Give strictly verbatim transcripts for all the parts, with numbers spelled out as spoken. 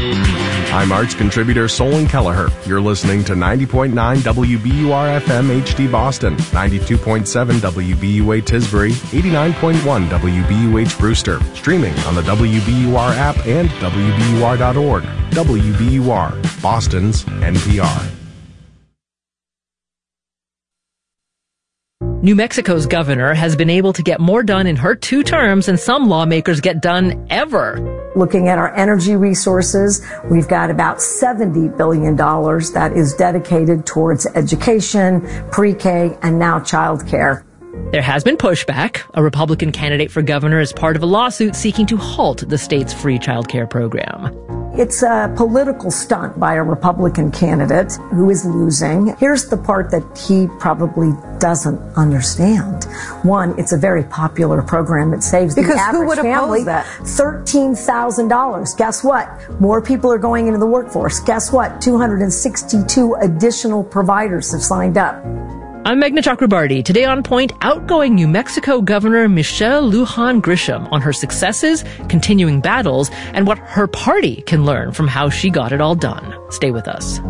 I'm arts contributor Solon Kelleher. You're listening to ninety point nine W B U R F M H D Boston, ninety-two point seven W B U A Tisbury, eighty-nine point one W B U H Brewster, streaming on the W B U R app and W B U R dot org. W B U R, Boston's N P R. New Mexico's governor has been able to get more done in her two terms than some lawmakers get done ever. Looking at our energy resources, we've got about seventy billion dollars that is dedicated towards education, pre-K, and now childcare. There has been pushback. A Republican candidate for governor is part of a lawsuit seeking to halt the state's free childcare program. It's a political stunt by a Republican candidate who is losing. Here's the part that he probably doesn't understand. One, it's a very popular program. It saves the because average who would family oppose that? thirteen thousand dollars. Guess what? More people are going into the workforce. Guess what? two hundred sixty-two additional providers have signed up. I'm Meghna Chakrabarty. Today on Point, outgoing New Mexico Governor Michelle Lujan Grisham on her successes, continuing battles, and what her party can learn from how she got it all done. Stay with us.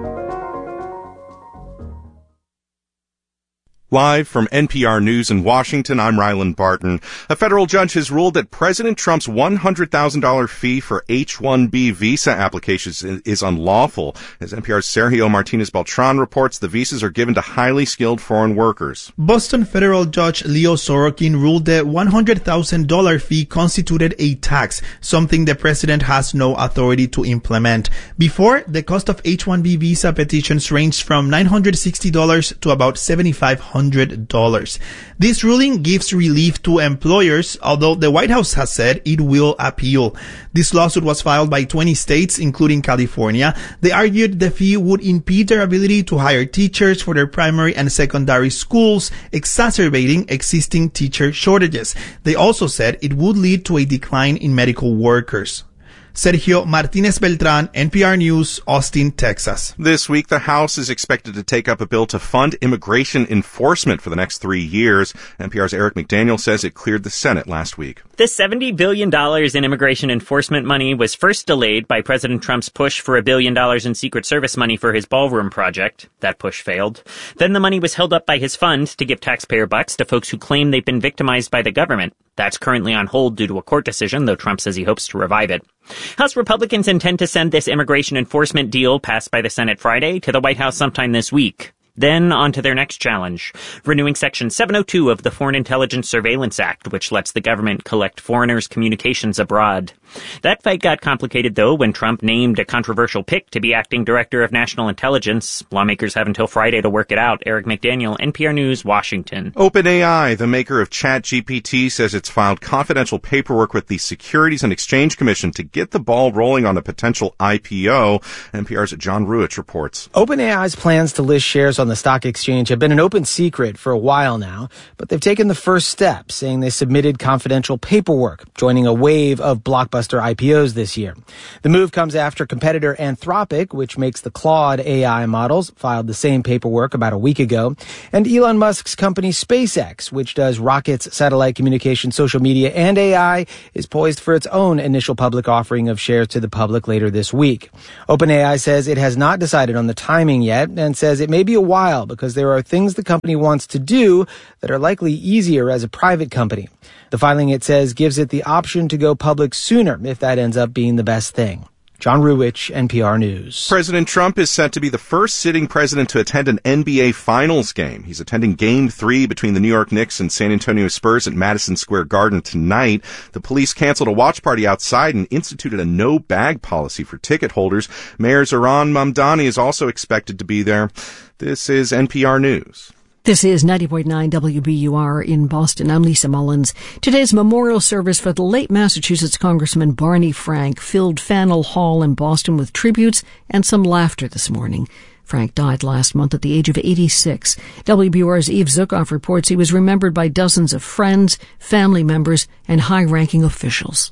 Live from N P R News in Washington, I'm Ryland Barton. A federal judge has ruled that President Trump's one hundred thousand dollars fee for H one B visa applications is unlawful. As N P R's Sergio Martinez-Beltran reports, the visas are given to highly skilled foreign workers. Boston federal judge Leo Sorokin ruled the one hundred thousand dollars fee constituted a tax, something the president has no authority to implement. Before, the cost of H one B visa petitions ranged from nine hundred sixty dollars to about seventy-five hundred dollars. This ruling gives relief to employers, although the White House has said it will appeal. This lawsuit was filed by twenty states, including California. They argued the fee would impede their ability to hire teachers for their primary and secondary schools, exacerbating existing teacher shortages. They also said it would lead to a decline in medical workers. Sergio Martinez-Beltran, N P R News, Austin, Texas. This week, the House is expected to take up a bill to fund immigration enforcement for the next three years. N P R's Eric McDaniel says it cleared the Senate last week. The seventy billion dollars in immigration enforcement money was first delayed by President Trump's push for a billion dollars in Secret Service money for his ballroom project. That push failed. Then the money was held up by his fund to give taxpayer bucks to folks who claim they've been victimized by the government. That's currently on hold due to a court decision, though Trump says he hopes to revive it. House Republicans intend to send this immigration enforcement deal passed by the Senate Friday to the White House sometime this week. Then on to their next challenge, renewing Section seven oh two of the Foreign Intelligence Surveillance Act, which lets the government collect foreigners' communications abroad. That fight got complicated, though, when Trump named a controversial pick to be acting director of national intelligence. Lawmakers have until Friday to work it out. Eric McDaniel, N P R News, Washington. OpenAI, the maker of ChatGPT, says it's filed confidential paperwork with the Securities and Exchange Commission to get the ball rolling on a potential I P O. N P R's John Ruich reports. OpenAI's plans to list shares on the stock exchange have been an open secret for a while now, but they've taken the first step, saying they submitted confidential paperwork, joining a wave of blockbuster I P Os this year. The move comes after competitor Anthropic, which makes the Claude A I models, filed the same paperwork about a week ago, and Elon Musk's company SpaceX, which does rockets, satellite communication, social media, and A I, is poised for its own initial public offering of shares to the public later this week. OpenAI says it has not decided on the timing yet and says it may be a while because there are things the company wants to do that are likely easier as a private company. The filing, it says, gives it the option to go public sooner if that ends up being the best thing. John Ruich, N P R News. President Trump is set to be the first sitting president to attend an N B A Finals game. He's attending Game three between the New York Knicks and San Antonio Spurs at Madison Square Garden tonight. The police canceled a watch party outside and instituted a no-bag policy for ticket holders. Mayor Zohran Mamdani is also expected to be there. This is N P R News. This is ninety point nine W B U R in Boston. I'm Lisa Mullins. Today's memorial service for the late Massachusetts Congressman Barney Frank filled Faneuil Hall in Boston with tributes and some laughter this morning. Frank died last month at the age of eighty-six. W B U R's Eve Zukoff reports he was remembered by dozens of friends, family members, and high-ranking officials.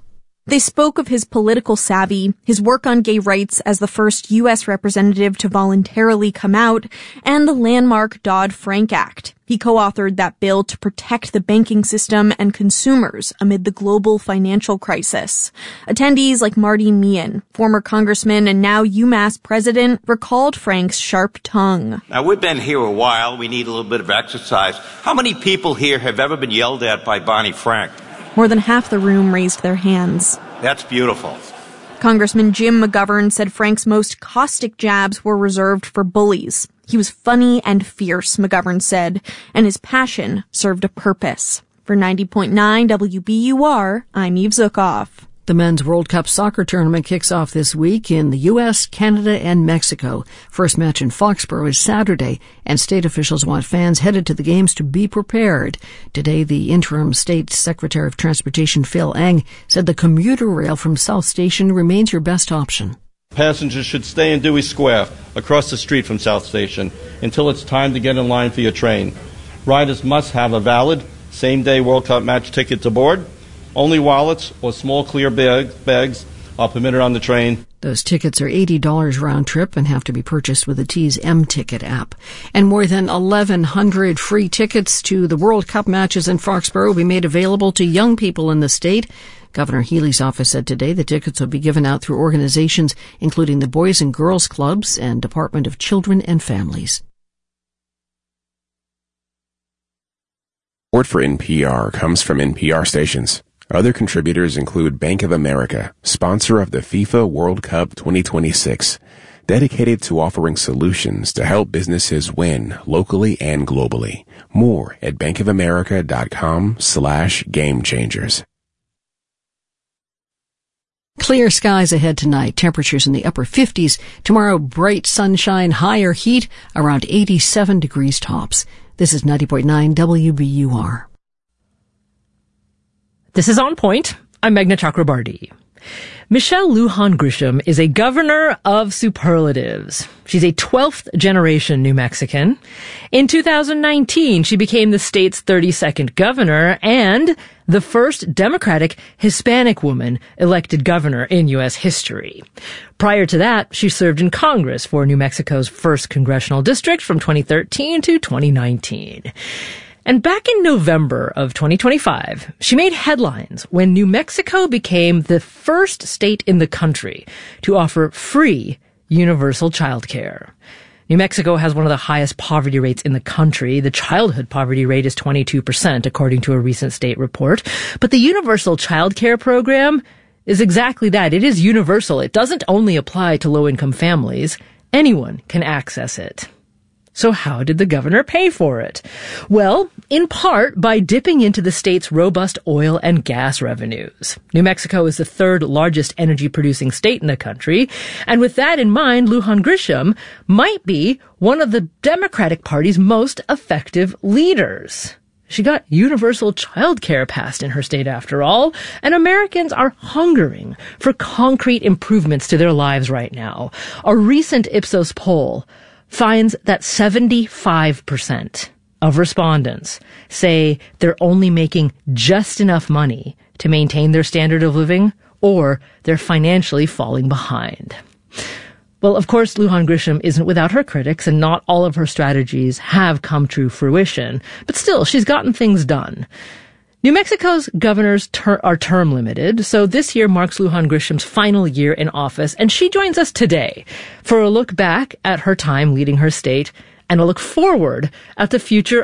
They spoke of his political savvy, his work on gay rights as the first U S representative to voluntarily come out, and the landmark Dodd-Frank Act. He co-authored that bill to protect the banking system and consumers amid the global financial crisis. Attendees like Marty Meehan, former congressman and now UMass president, recalled Frank's sharp tongue. Now, we've been here a while. We need a little bit of exercise. How many people here have ever been yelled at by Barney Frank? More than half the room raised their hands. That's beautiful. Congressman Jim McGovern said Frank's most caustic jabs were reserved for bullies. He was funny and fierce, McGovern said, and his passion served a purpose. For ninety point nine W B U R, I'm Eve Zukoff. The Men's World Cup soccer tournament kicks off this week in the U S, Canada, and Mexico. First match in Foxborough is Saturday, and state officials want fans headed to the games to be prepared. Today, the interim state secretary of transportation, Phil Eng, said the commuter rail from South Station remains your best option. Passengers should stay in Dewey Square, across the street from South Station, until it's time to get in line for your train. Riders must have a valid same-day World Cup match ticket to board. Only wallets or small clear bag, bags are permitted on the train. Those tickets are eighty dollars round trip and have to be purchased with the T's M-Ticket app. And more than eleven hundred free tickets to the World Cup matches in Foxborough will be made available to young people in the state. Governor Healy's office said today the tickets will be given out through organizations including the Boys and Girls Clubs and Department of Children and Families. Support for N P R comes from N P R stations. Other contributors include Bank of America, sponsor of the FIFA World Cup twenty twenty-six, dedicated to offering solutions to help businesses win locally and globally. More at bankofamerica.com slash game changers. Clear skies ahead tonight. Temperatures in the upper fifties. Tomorrow, bright sunshine, higher heat, around eighty-seven degrees tops. This is ninety point nine W B U R. This is On Point. I'm Meghna Chakrabarty. Michelle Lujan Grisham is a governor of superlatives. She's a twelfth generation New Mexican. In two thousand nineteen, she became the state's thirty-second governor and the first Democratic Hispanic woman elected governor in U S history. Prior to that, she served in Congress for New Mexico's first congressional district from twenty thirteen to twenty nineteen. And back in November of twenty twenty-five, she made headlines when New Mexico became the first state in the country to offer free universal childcare. New Mexico has one of the highest poverty rates in the country. The childhood poverty rate is twenty-two percent, according to a recent state report. But the universal childcare program is exactly that. It is universal. It doesn't only apply to low-income families. Anyone can access it. So how did the governor pay for it? Well, in part by dipping into the state's robust oil and gas revenues. New Mexico is the third largest energy-producing state in the country, and with that in mind, Lujan Grisham might be one of the Democratic Party's most effective leaders. She got universal child care passed in her state after all, and Americans are hungering for concrete improvements to their lives right now. A recent Ipsos poll finds that seventy-five percent of respondents say they're only making just enough money to maintain their standard of living, or they're financially falling behind. Well, of course, Lujan Grisham isn't without her critics, and not all of her strategies have come to fruition, but still, she's gotten things done. New Mexico's governors ter- are term limited, so this year marks Lujan Grisham's final year in office, and she joins us today for a look back at her time leading her state and a look forward at the future